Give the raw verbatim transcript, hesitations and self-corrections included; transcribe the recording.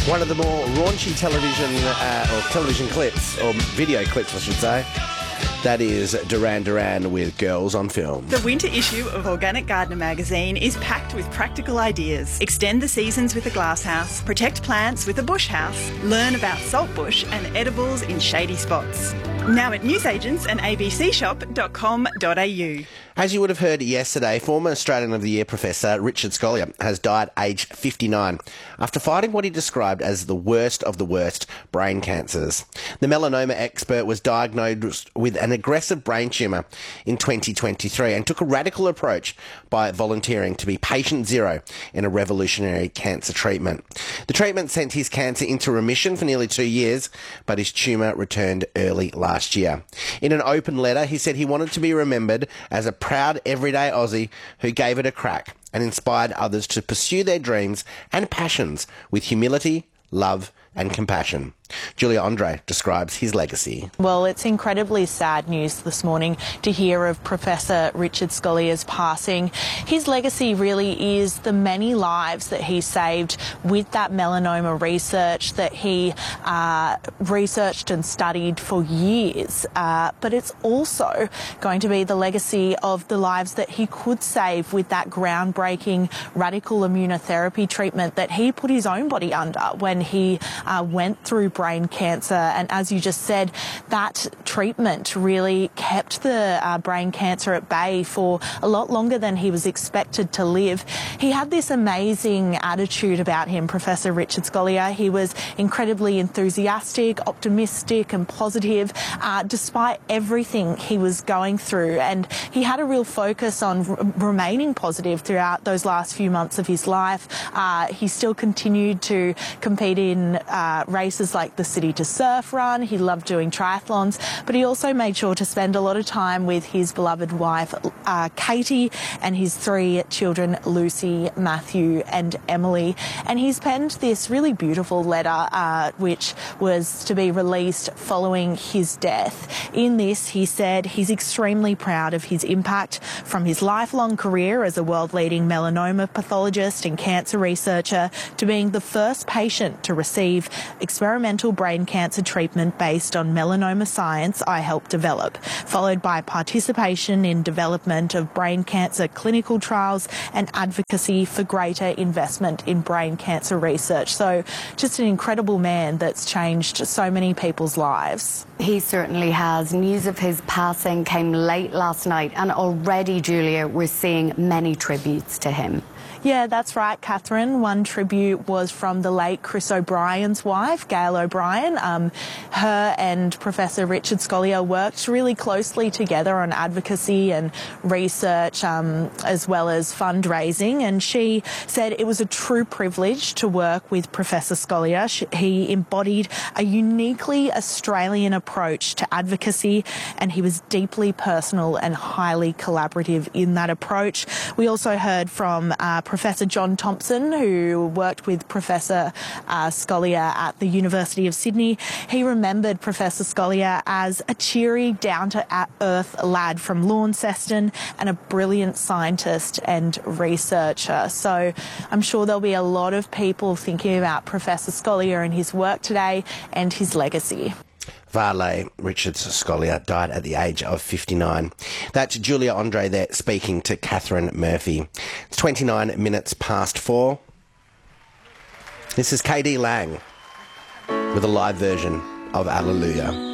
One of the more raunchy television uh, or television clips, or video clips, I should say, that is Duran Duran with Girls on Film. The winter issue of Organic Gardener magazine is packed with practical ideas. Extend the seasons with a glasshouse, protect plants with a bush house, learn about saltbush and edibles in shady spots. Now at newsagents and a b c shop dot com dot a u. As you would have heard yesterday, former Australian of the Year Professor Richard Scolia has died aged fifty-nine after fighting what he described as the worst of the worst brain cancers. The melanoma expert was diagnosed with an aggressive brain tumour in twenty twenty-three and took a radical approach by volunteering to be patient zero in a revolutionary cancer treatment. The treatment sent his cancer into remission for nearly two years, but his tumour returned early last year. In an open letter, he said he wanted to be remembered as a proud everyday Aussie who gave it a crack and inspired others to pursue their dreams and passions with humility, love and compassion. Julia Andre describes his legacy. Well, it's incredibly sad news this morning to hear of Professor Richard Scolia's passing. His legacy really is the many lives that he saved with that melanoma research that he uh, researched and studied for years. Uh, but it's also going to be the legacy of the lives that he could save with that groundbreaking radical immunotherapy treatment that he put his own body under when he uh, went through brain cancer. And as you just said, that treatment really kept the uh, brain cancer at bay for a lot longer than he was expected to live. He had this amazing attitude about him, Professor Richard Scolia. He was incredibly enthusiastic, optimistic and positive, uh, despite everything he was going through. And he had a real focus on r- remaining positive throughout those last few months of his life. Uh, he still continued to compete in uh, races like the City to Surf run. He loved doing triathlons, but he also made sure to spend a lot of time with his beloved wife, uh, Katie, and his three children, Lucy, Matthew and Emily. And he's penned this really beautiful letter, uh, which was to be released following his death. In this, he said he's extremely proud of his impact from his lifelong career as a world-leading melanoma pathologist and cancer researcher to being the first patient to receive experimental brain cancer treatment based on melanoma science I helped develop, followed by participation in development of brain cancer clinical trials and advocacy for greater investment in brain cancer research. So just an incredible man that's changed so many people's lives. He certainly has. News of his passing came late last night, and already, Julia, we're seeing many tributes to him. Yeah, that's right, Catherine. One tribute was from the late Chris O'Brien's wife, Gail O'Brien. Um, her and Professor Richard Scolia worked really closely together on advocacy and research, um, as well as fundraising. And she said it was a true privilege to work with Professor Scolia. She, he embodied a uniquely Australian approach to advocacy, and he was deeply personal and highly collaborative in that approach. We also heard from uh, Professor John Thompson, who worked with Professor uh, Scolia at the University of Sydney. He remembered Professor Scolia as a cheery, down-to-earth lad from Launceston and a brilliant scientist and researcher. So I'm sure there'll be a lot of people thinking about Professor Scolia and his work today and his legacy. Varley Richard Scolia died at the age of fifty-nine. That's Julia Andre there speaking to Catherine Murphy. It's twenty-nine minutes past four. This is K D Lang with a live version of Alleluia.